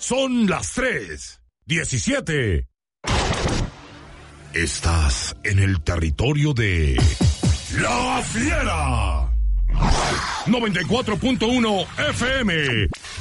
Son las 3:17. Estás en el territorio de La Fiera. 94.1 FM.